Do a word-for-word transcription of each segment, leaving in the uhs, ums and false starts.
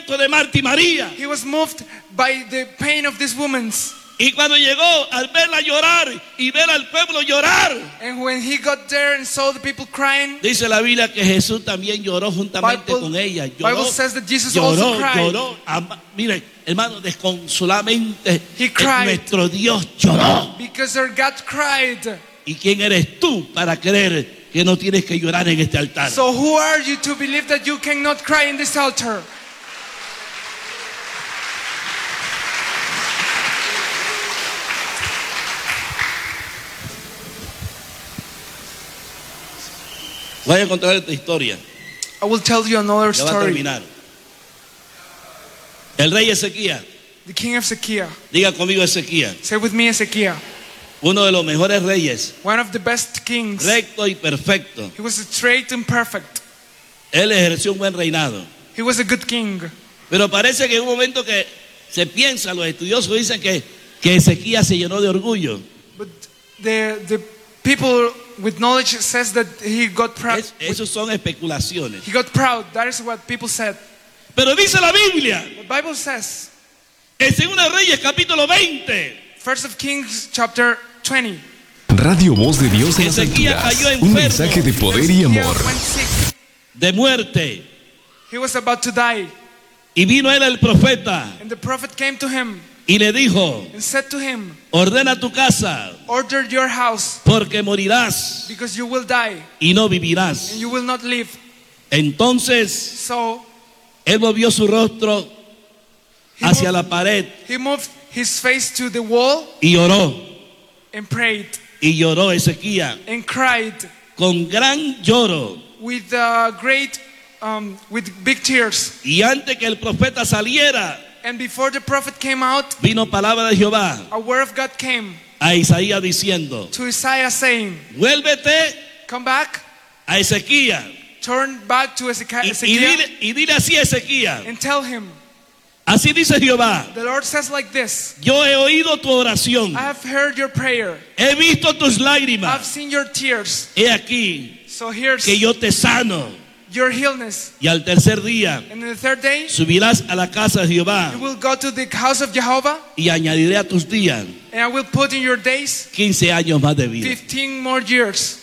llanto de Marta y María. He was moved by the pain of these women. Y cuando llegó al verla llorar y ver al pueblo llorar, And when he got there and saw the people crying, dice la Biblia que Jesús también lloró juntamente Bible, con ella. Lloró, Bible says that Jesus lloró, also cried. lloró. Ama, mire, hermano, desconsoladamente He cried. nuestro Dios lloró. Because our God cried. ¿Y quién eres tú para creer que no tienes que llorar en este altar? So who are you to believe that you cannot cry in this altar? Voy a contar esta historia. I will tell you another Ya va a story. terminar. El rey Ezequías, The king of Ezekiel. diga conmigo Ezequías, Say with me, Ezekiel. uno de los mejores reyes, One of the best kings. recto y perfecto. He was straight and perfect. Él ejerció un buen reinado. He was a good king. Pero parece que en un momento que se piensa, los estudiosos dicen que, que Ezequías se llenó de orgullo. But the the people with knowledge says that he got proud. Es, esos son especulaciones. He got proud. That is what people said. Pero dice la Biblia, The Bible says, en Segunda Reyes capítulo veinte, First of Kings chapter twenty. Radio Voz de Dios en las Ezequías alturas. cayó Un enfermo. mensaje de poder y Ezekiel amor. went sick. de muerte, He was about to die. y vino él el profeta And the prophet came to him y le dijo, and said to him, ordena tu casa order your house porque morirás because you will die y no vivirás. and you will not live. Entonces So él volvió su rostro he hacia moved, la pared he moved his face to the wall y oró, and prayed y lloró Ezequías and cried con gran lloro. with uh, great, um, with big tears. Y antes que el profeta saliera, And before the prophet came out, vino palabra de Jehová a word of God came a Isaías diciendo, to Isaiah saying, vuélvete come back, a Ezequías turn back to Ezekiel, y, y, Ezekiel dile, y dile así a Ezequías, and tell him, así dice Jehová, the Lord says like this, yo he oído tu oración, I have heard your prayer, he visto tus I've lágrimas, seen your tears, he aquí so here's que yo te sano. your illness. Y al tercer día And in the third day, subirás a la casa de Jehová you will go to the house of Jehovah, y añadiré a tus días and I will put in your days quince años más de vida. fifteen more years.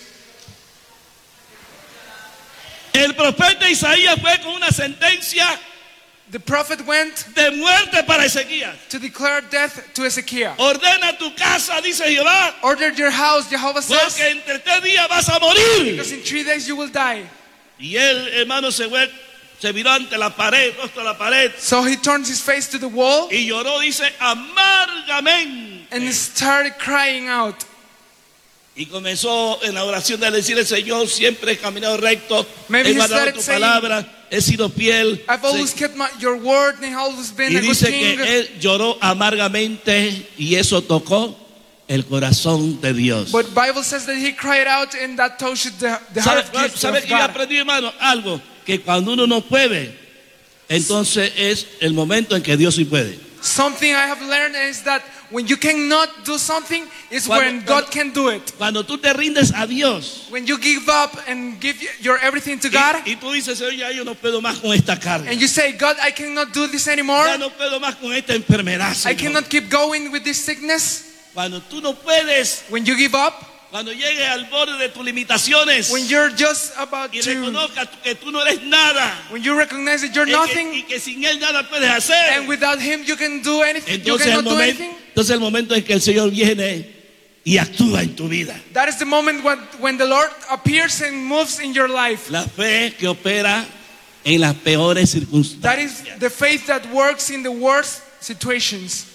El profeta Isaías fue con una sentencia The prophet went de muerte para Ezequías. to declare death to Ezekiel. Ordena tu casa, dice Jehová, Order your house, Jehovah says, porque entre tres días vas a morir. because in three days you will die. Y él, hermano, se fue, se miró ante la pared, rostro a la pared, So he turned his face to the wall y lloró, dice, amargamente. and started crying out. Y comenzó en la oración de decirle, Señor, siempre he caminado recto, Maybe he he guardado started tu saying, palabra, he sido fiel. I've always Se- kept my, your word and always been Y a good dice king. que él lloró amargamente y eso tocó el corazón de Dios. But Bible says that he cried out and that touched the, the ¿Sabe, heart of, gift sabe of que yo God. aprendí, hermano? Algo, que cuando uno no puede, entonces es el momento en que Dios sí puede. Something I have learned is that when you cannot do something is Cuando- when cuando- God can do it. Cuando tú te rindes a Dios When you give up and give your everything to God y, y tú dices, Señor, ya yo no puedo más con esta carga. and you say, God, I cannot do this anymore. Ya no puedo más con esta enfermedad, I Señor. cannot keep going with this sickness. Cuando tú no puedes, When you give up, cuando llegues al borde de tus limitaciones when you're just about y to, reconozcas que tú no eres nada when you recognize that you're y que, y nothing que sin Él nada puedes hacer, and without Him you can do anything, you entonces el, cannot do momento, anything. entonces el momento en que el Señor viene y actúa en tu vida. That is the moment when, when the Lord appears and moves in your life. La fe que opera en las peores That is circunstancias. the faith that works in the worst situations.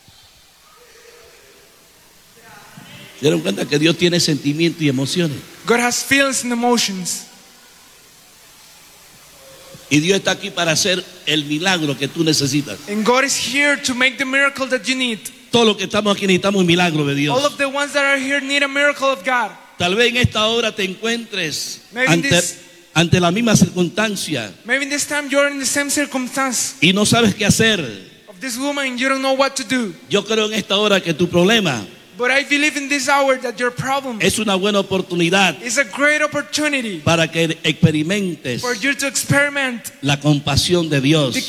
¿Se dieron cuenta que Dios tiene sentimientos y emociones? God has feelings and emotions. Y Dios está aquí para hacer el milagro que tú necesitas. And God is here to make the miracle that you need. Todos los que estamos aquí necesitamos un milagro de Dios. All of the ones that are here need a miracle of God. Tal vez en esta hora te encuentres Maybe ante, this- ante la misma circunstancia Maybe this time you're in the same circumstance y no sabes qué hacer. of this woman and you don't know what to do. Yo creo en esta hora que tu problema But I believe in this hour that your problem es una buena oportunidad is a great opportunity para que experimentes for you to experiment la compasión de Dios.